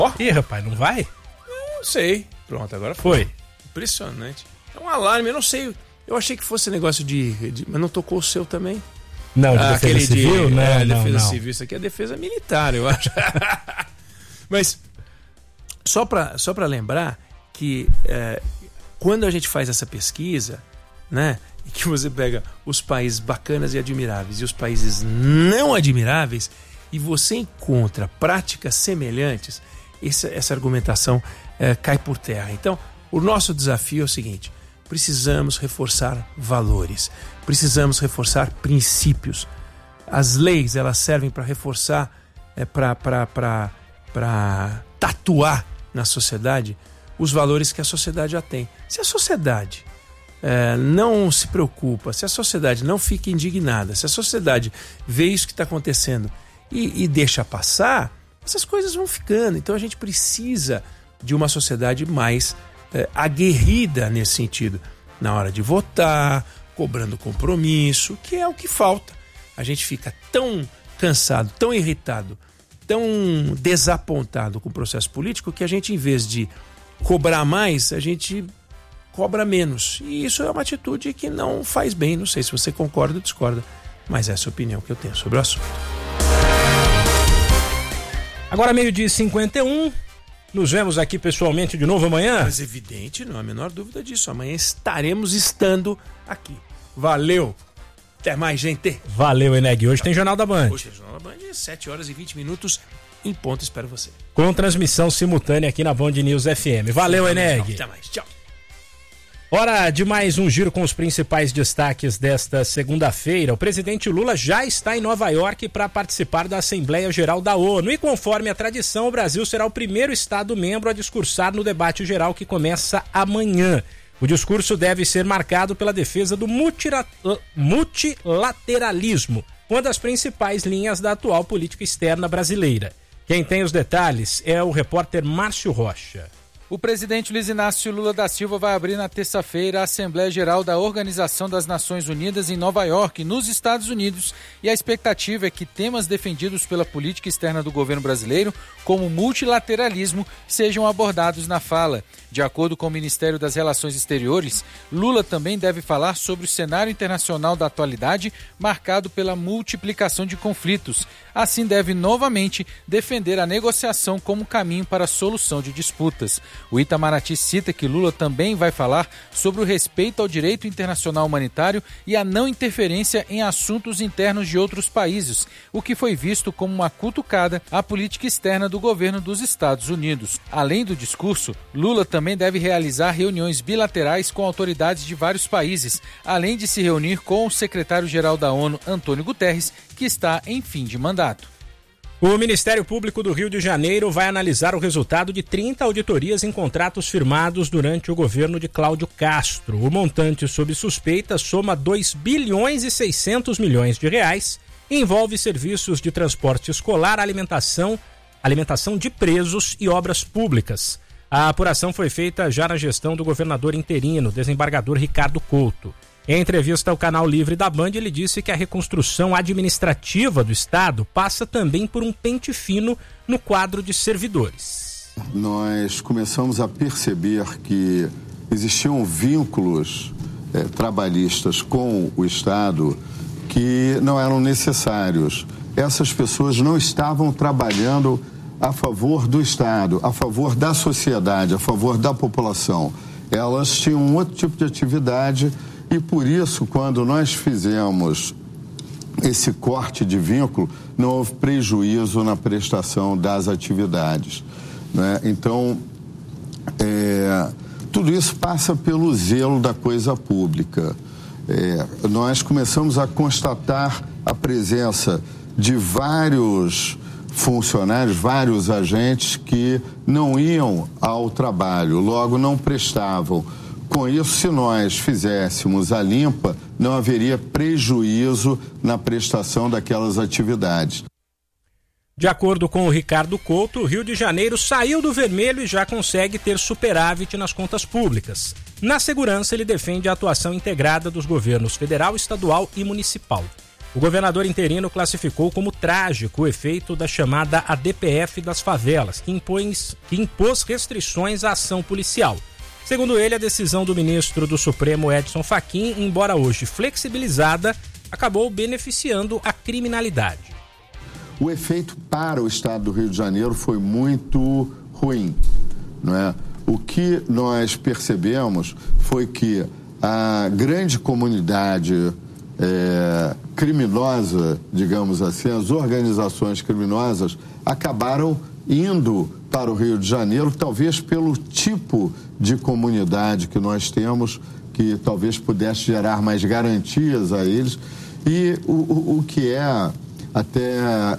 Ih, rapaz, não vai? Não sei. Pronto, agora foi. Impressionante. É um alarme, eu não sei. Eu achei que fosse negócio mas não tocou o seu também? Não, de defesa civil? Não, defesa civil. Isso aqui é defesa militar, eu acho. Mas, só pra lembrar que quando a gente faz essa pesquisa, né, e que você pega os países bacanas e admiráveis e os países não admiráveis, e você encontra práticas semelhantes, essa argumentação cai por terra. Então, o nosso desafio é o seguinte: precisamos reforçar valores, precisamos reforçar princípios. As leis, elas servem para reforçar, para tatuar na sociedade os valores que a sociedade já tem. Se a sociedade não se preocupa, se a sociedade não fica indignada, se a sociedade vê isso que está acontecendo e deixa passar, essas coisas vão ficando. Então a gente precisa de uma sociedade mais aguerrida nesse sentido, na hora de votar, cobrando compromisso, que é o que falta. A gente fica tão cansado, tão irritado, tão desapontado com o processo político que a gente, em vez de cobrar mais, a gente cobra menos. E isso é uma atitude que não faz bem. Não sei se você concorda ou discorda, mas essa é a opinião que eu tenho sobre o assunto. Agora 12h51, nos vemos aqui pessoalmente de novo amanhã. Mas evidente, não há a menor dúvida disso. Amanhã estaremos estando aqui. Valeu! Até mais, gente! Valeu, Eneg. Hoje tem Jornal da Band. Hoje tem Jornal da Band, 7h20 em ponto, espero você. Com transmissão simultânea aqui na Band News FM. Valeu, Eneg. Até mais, tchau. Hora de mais um giro com os principais destaques desta segunda-feira. O presidente Lula já está em Nova York para participar da Assembleia Geral da ONU. E conforme a tradição, o Brasil será o primeiro Estado-membro a discursar no debate geral que começa amanhã. O discurso deve ser marcado pela defesa do multilateralismo, uma das principais linhas da atual política externa brasileira. Quem tem os detalhes é o repórter Márcio Rocha. O presidente Luiz Inácio Lula da Silva vai abrir na terça-feira a Assembleia Geral da Organização das Nações Unidas em Nova York, nos Estados Unidos, e a expectativa é que temas defendidos pela política externa do governo brasileiro, como multilateralismo, sejam abordados na fala. De acordo com o Ministério das Relações Exteriores, Lula também deve falar sobre o cenário internacional da atualidade, marcado pela multiplicação de conflitos. Assim, deve novamente defender a negociação como caminho para a solução de disputas. O Itamaraty cita que Lula também vai falar sobre o respeito ao direito internacional humanitário e a não interferência em assuntos internos de outros países, o que foi visto como uma cutucada à política externa do governo dos Estados Unidos. Além do discurso, Lula também deve realizar reuniões bilaterais com autoridades de vários países, além de se reunir com o secretário-geral da ONU, Antônio Guterres, que está em fim de mandato. O Ministério Público do Rio de Janeiro vai analisar o resultado de 30 auditorias em contratos firmados durante o governo de Cláudio Castro. O montante sob suspeita soma 2 bilhões e 600 milhões de reais e envolve serviços de transporte escolar, alimentação de presos e obras públicas. A apuração foi feita já na gestão do governador interino, desembargador Ricardo Couto. Em entrevista ao canal Livre da Band, ele disse que a reconstrução administrativa do Estado passa também por um pente fino no quadro de servidores. Nós começamos a perceber que existiam vínculos trabalhistas com o Estado que não eram necessários. Essas pessoas não estavam trabalhando a favor do Estado, a favor da sociedade, a favor da população. Elas tinham um outro tipo de atividade. E por isso, quando nós fizemos esse corte de vínculo, não houve prejuízo na prestação das atividades, né? Então, tudo isso passa pelo zelo da coisa pública. Nós começamos a constatar a presença de vários funcionários, vários agentes que não iam ao trabalho, logo não prestavam. Com isso, se nós fizéssemos a limpa, não haveria prejuízo na prestação daquelas atividades. De acordo com o Ricardo Couto, o Rio de Janeiro saiu do vermelho e já consegue ter superávit nas contas públicas. Na segurança, ele defende a atuação integrada dos governos federal, estadual e municipal. O governador interino classificou como trágico o efeito da chamada ADPF das favelas, que impôs restrições à ação policial. Segundo ele, a decisão do ministro do Supremo, Edson Fachin, embora hoje flexibilizada, acabou beneficiando a criminalidade. O efeito para o estado do Rio de Janeiro foi muito ruim, não é? O que nós percebemos foi que a grande comunidade criminosa, digamos assim, as organizações criminosas acabaram indo para o Rio de Janeiro, talvez pelo tipo de comunidade que nós temos, que talvez pudesse gerar mais garantias a eles. E o que é até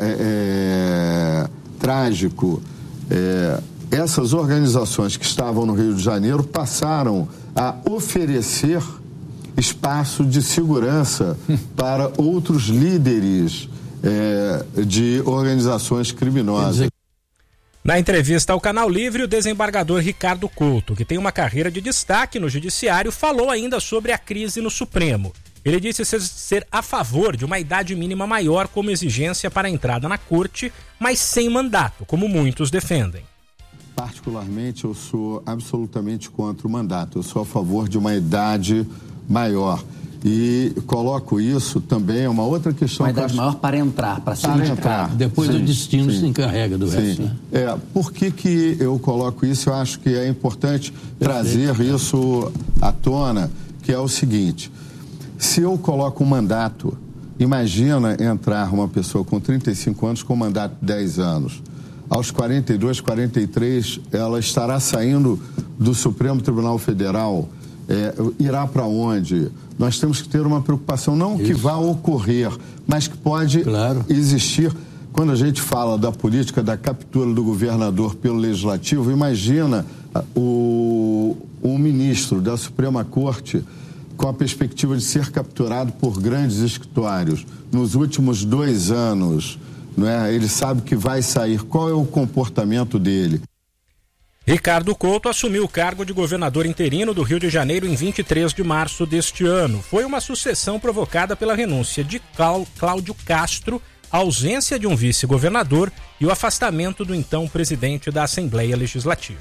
trágico, essas organizações que estavam no Rio de Janeiro passaram a oferecer espaço de segurança para outros líderes de organizações criminosas. Na entrevista ao Canal Livre, o desembargador Ricardo Couto, que tem uma carreira de destaque no judiciário, falou ainda sobre a crise no Supremo. Ele disse ser a favor de uma idade mínima maior como exigência para a entrada na corte, mas sem mandato, como muitos defendem. Particularmente, eu sou absolutamente contra o mandato. Eu sou a favor de uma idade maior. E coloco isso também, é uma outra questão... Uma idade maior para entrar, para ser indicado. Depois o destino se encarrega do resto. Né? Por que eu coloco isso? Eu acho que é importante trazer isso à tona, que é o seguinte: se eu coloco um mandato, imagina entrar uma pessoa com 35 anos com um mandato de 10 anos. Aos 42, 43, ela estará saindo do Supremo Tribunal Federal, irá para onde? Nós temos que ter uma preocupação, não que vá ocorrer, mas que pode existir. Quando a gente fala da política da captura do governador pelo Legislativo, imagina o ministro da Suprema Corte com a perspectiva de ser capturado por grandes escritórios. Nos últimos 2 anos, não é? Ele sabe que vai sair. Qual é o comportamento dele? Ricardo Couto assumiu o cargo de governador interino do Rio de Janeiro em 23 de março deste ano. Foi uma sucessão provocada pela renúncia de Cláudio Castro, a ausência de um vice-governador e o afastamento do então presidente da Assembleia Legislativa.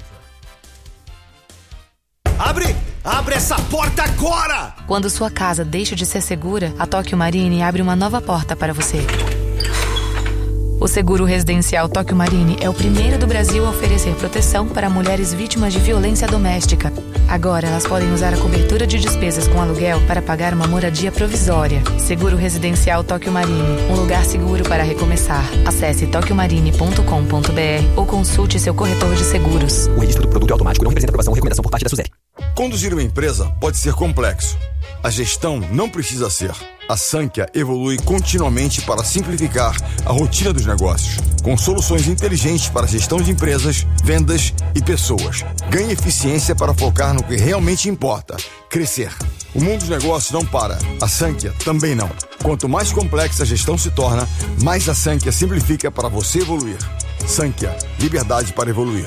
Abre essa porta agora! Quando sua casa deixa de ser segura, a Tóquio Marine abre uma nova porta para você. O seguro residencial Tóquio Marine é o primeiro do Brasil a oferecer proteção para mulheres vítimas de violência doméstica. Agora elas podem usar a cobertura de despesas com aluguel para pagar uma moradia provisória. Seguro residencial Tóquio Marine, um lugar seguro para recomeçar. Acesse tokyomarine.com.br ou consulte seu corretor de seguros. O registro do produto é automático, não representa aprovação ou recomendação por parte da SUSEP. Conduzir uma empresa pode ser complexo. A gestão não precisa ser. A Sankhya evolui continuamente para simplificar a rotina dos negócios, com soluções inteligentes para a gestão de empresas, vendas e pessoas. Ganhe eficiência para focar no que realmente importa: crescer. O mundo dos negócios não para. A Sankhya também não. Quanto mais complexa a gestão se torna, mais a Sankhya simplifica para você evoluir. Sankhya, liberdade para evoluir.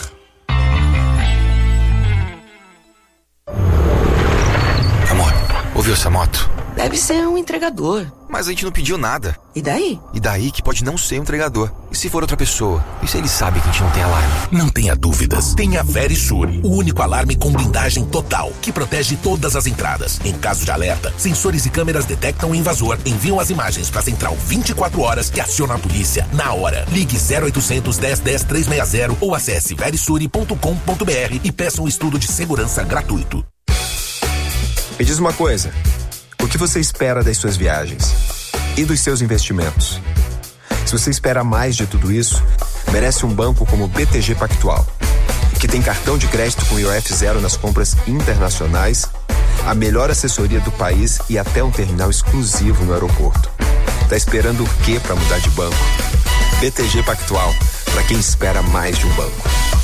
Amor, ouviu essa moto? Deve ser um entregador. Mas a gente não pediu nada. E daí? E daí que pode não ser um entregador. E se for outra pessoa? E se ele sabe que a gente não tem alarme? Não tenha dúvidas. Tenha Verisure, o único alarme com blindagem total, que protege todas as entradas. Em caso de alerta, sensores e câmeras detectam o invasor, enviam as imagens para a central 24 horas e aciona a polícia na hora. Ligue 0800 10 10 360 ou acesse verisure.com.br e peça um estudo de segurança gratuito. Me diz uma coisa. O que você espera das suas viagens? E dos seus investimentos? Se você espera mais de tudo isso, merece um banco como o BTG Pactual, que tem cartão de crédito com IOF zero nas compras internacionais, a melhor assessoria do país e até um terminal exclusivo no aeroporto. Tá esperando o quê para mudar de banco? BTG Pactual, para quem espera mais de um banco.